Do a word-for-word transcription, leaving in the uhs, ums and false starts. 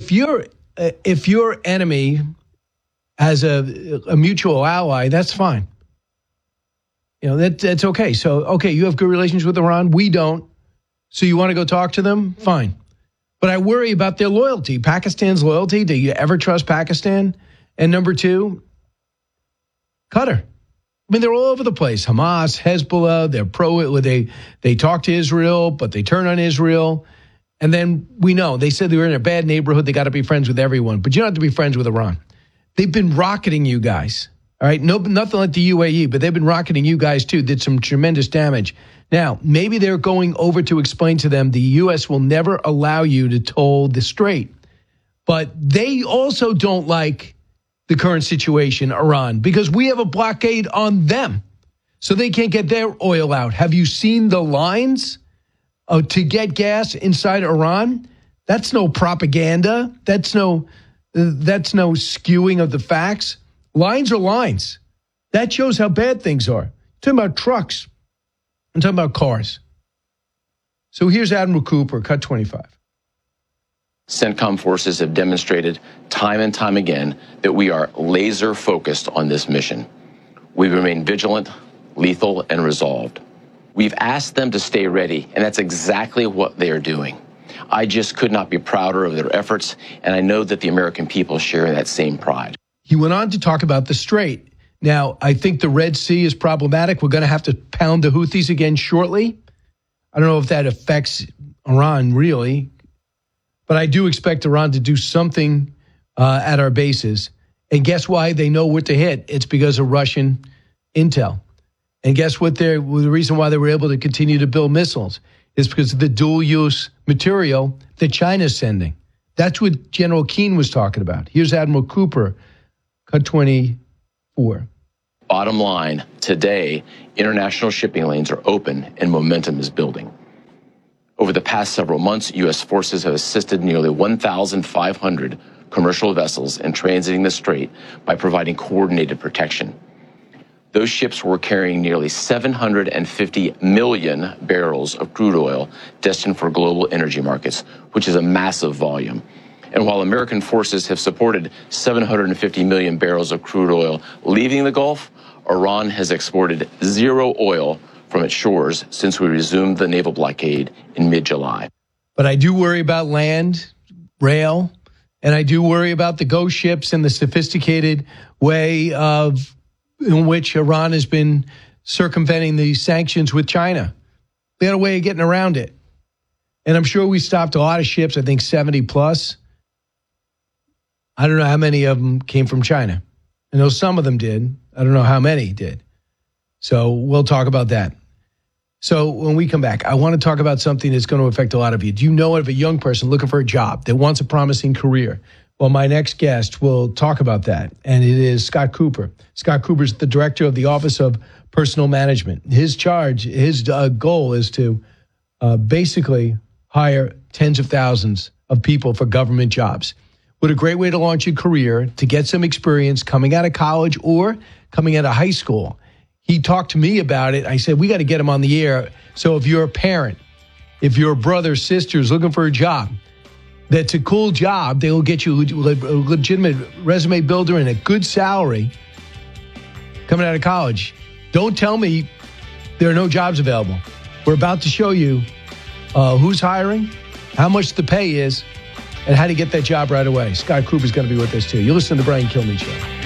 if you're uh, if your enemy has a, a mutual ally, that's fine. You know, that that's okay. So, okay, you have good relations with Iran. We don't. So you want to go talk to them? Fine. But I worry about their loyalty, Pakistan's loyalty. Do you ever trust Pakistan? And number two, Qatar. I mean, they're all over the place. Hamas, Hezbollah, they're pro, they, they talk to Israel, but they turn on Israel. And then we know, they said they were in a bad neighborhood. They got to be friends with everyone. But you don't have to be friends with Iran. They've been rocketing you guys. All right, no, nothing like the U A E, but they've been rocketing you guys too, did some tremendous damage. Now, maybe they're going over to explain to them the U S will never allow you to toll the strait. But they also don't like the current situation, Iran, because we have a blockade on them. So they can't get their oil out. Have you seen the lines uh, to get gas inside Iran? That's no propaganda. That's no, uh, that's no skewing of the facts. Lines are lines. That shows how bad things are. I'm talking about trucks. I'm talking about cars. So here's Admiral Cooper, cut twenty-five. CENTCOM forces have demonstrated time and time again that we are laser focused on this mission. We remain vigilant, lethal, and resolved. We've asked them to stay ready, and that's exactly what they are doing. I just could not be prouder of their efforts, and I know that the American people share that same pride. He went on to talk about the strait. Now, I think the Red Sea is problematic. We're going to have to pound the Houthis again shortly. I don't know if that affects Iran, really. But I do expect Iran to do something uh, at our bases. And guess why they know what to hit? It's because of Russian intel. And guess what? They're, well, the reason why they were able to continue to build missiles is because of the dual-use material that China's sending. That's what General Keane was talking about. Here's Admiral Cooper, cut twenty-four. Bottom line, today, international shipping lanes are open and momentum is building. Over the past several months, U S forces have assisted nearly one thousand five hundred commercial vessels in transiting the strait by providing coordinated protection. Those ships were carrying nearly seven hundred fifty million barrels of crude oil destined for global energy markets, which is a massive volume. And while American forces have supported seven hundred fifty million barrels of crude oil leaving the Gulf, Iran has exported zero oil from its shores since we resumed the naval blockade in mid-July. But I do worry about land, rail, and I do worry about the ghost ships and the sophisticated way of in which Iran has been circumventing the sanctions with China. They had a way of getting around it. And I'm sure we stopped a lot of ships, I think seventy plus. I don't know how many of them came from China. I know some of them did. I don't know how many did. So we'll talk about that. So when we come back, I want to talk about something that's going to affect a lot of you. Do you know of a young person looking for a job that wants a promising career? Well, my next guest will talk about that, and it is Scott Cooper. Scott Cooper is the director of the Office of Personnel Management. His charge, his uh, goal is to uh, basically hire tens of thousands of people for government jobs. What a great way to launch your career, to get some experience coming out of college or coming out of high school. He talked to me about it. I said, we got to get him on the air. So if you're a parent, if your brother, sister is looking for a job, that's a cool job, they will get you a legitimate resume builder and a good salary coming out of college. Don't tell me there are no jobs available. We're about to show you uh, who's hiring, how much the pay is, and how to get that job right away. Scott Cooper is going to be with us, too. You listen to the Brian Kilmeade Show.